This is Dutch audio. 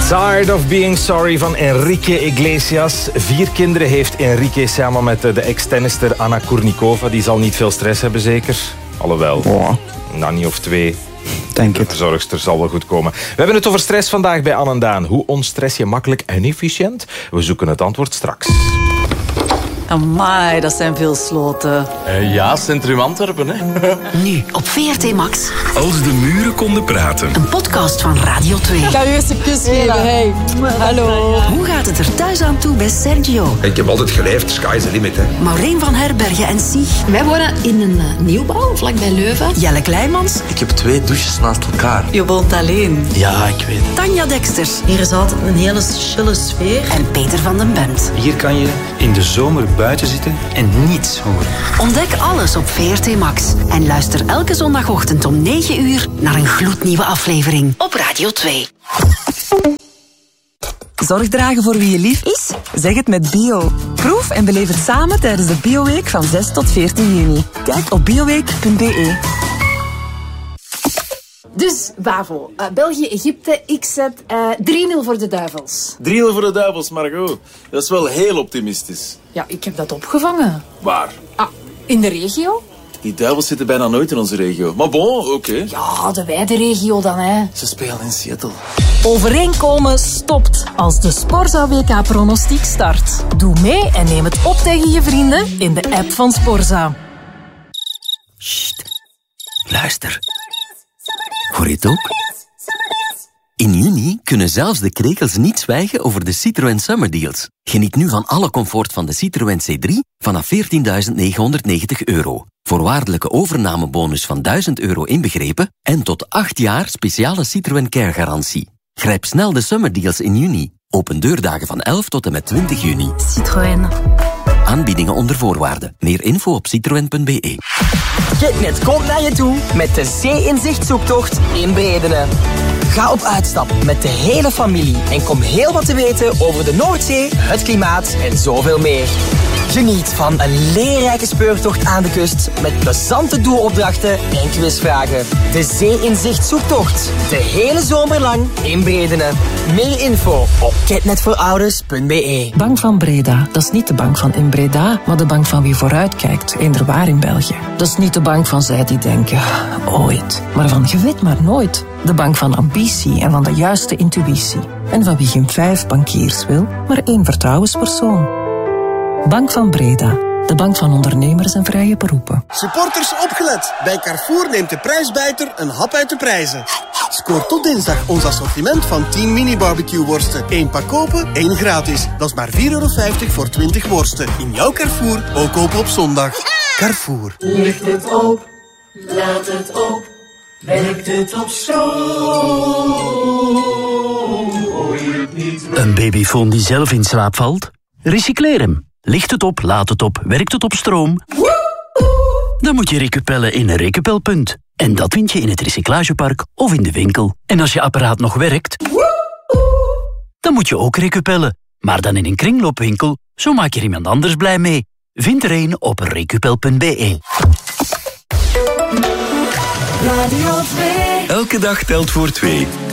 Tired of Being Sorry van Enrique Iglesias. 4 kinderen heeft Enrique samen met de ex-tennister Anna Kournikova. Die zal niet veel stress hebben, zeker? Alhoewel, Nanny of 2. Denk de het. verzorgster zal wel goed komen. We hebben het over stress vandaag bij Anne en Daan. Hoe ontstress je makkelijk en efficiënt? We zoeken het antwoord straks. Amai, dat zijn veel sloten. Ja, Centrum Antwerpen, hè. Nu op VRT Max. Als de muren konden praten. Een podcast van Radio 2. Ik ga u eerst een kus geven, hey. Hallo. Hoe gaat het er thuis aan toe bij Sergio? Ik heb altijd geleefd, sky is the limit, hè. Maureen van Herbergen en Sieg. Wij wonen in een nieuwbouw, vlakbij Leuven. Jelle Kleimans. Ik heb 2 douches naast elkaar. Je woont alleen. Ja, ik weet het. Tanja Deksters. Hier is altijd een hele chille sfeer. En Peter van den Bent. Hier kan je in de zomer buiten zitten en niets horen. Ontdek alles op VRT Max. En luister elke zondagochtend om 9 uur naar een gloednieuwe aflevering op Radio 2. Zorg dragen voor wie je lief is? Zeg het met Bio. Proef en beleef het samen tijdens de Bioweek van 6 tot 14 juni. Kijk op bioweek.be. Dus, Bavo, België-Egypte, ik zet 3-0 voor de Duivels. 3-0 voor de Duivels, Margot. Dat is wel heel optimistisch. Ja, ik heb dat opgevangen. Waar? In de regio? Die Duivels zitten bijna nooit in onze regio. Maar bon, oké. Ja, de wijde regio dan, hè. Ze spelen in Seattle. Overeenkomen stopt als de Sporza WK-pronostiek start. Doe mee en neem het op tegen je vrienden in de app van Sporza. Sst. Luister. Hoor je het ook? In juni kunnen zelfs de krekels niet zwijgen over de Citroën Summer Deals. Geniet nu van alle comfort van de Citroën C3 vanaf €14.990. Voorwaardelijke overnamebonus van €1.000 inbegrepen en tot 8 jaar speciale Citroën Care garantie. Grijp snel de Summer Deals in juni. Open deurdagen van 11 tot en met 20 juni. Citroën. Aanbiedingen onder voorwaarden. Meer info op citroen.be. Getnet komt naar je toe met de Zee-inzicht-zoektocht in Bredene. Ga op uitstap met de hele familie en kom heel wat te weten over de Noordzee, het klimaat en zoveel meer. Geniet van een leerrijke speurtocht aan de kust met plezante doelopdrachten en quizvragen. De Zee-inzicht-zoektocht. De hele zomer lang in Bredene. Meer info op getnetvoorouders.be. Bank van Breda, dat is niet de bank van in Breda, maar de bank van wie vooruitkijkt, inderwaar in België. Dat is niet de bank van zij die denken, ooit, maar van je weet maar nooit. De bank van ambitie en van de juiste intuïtie. En van wie geen 5 bankiers wil, maar 1 vertrouwenspersoon. Bank van Breda, de bank van ondernemers en vrije beroepen. Supporters opgelet. Bij Carrefour neemt de prijsbijter een hap uit de prijzen. Scoor tot dinsdag ons assortiment van 10 mini-barbecue-worsten. 1 pak kopen, 1 gratis. Dat is maar €4,50 voor 20 worsten. In jouw Carrefour, ook open op zondag. Carrefour. Ligt het op, laat het op, werkt het op stroom. Hoor je het niet? Een babyfoon die zelf in slaap valt? Recycleer hem. Ligt het op, laat het op, werkt het op stroom? Dan moet je recupellen in een recupelpunt. En dat vind je in het recyclagepark of in de winkel. En als je apparaat nog werkt, dan moet je ook recupellen. Maar dan in een kringloopwinkel, zo maak je iemand anders blij mee. Vind er een op recupel.be. Radio 2. Elke dag telt voor 2.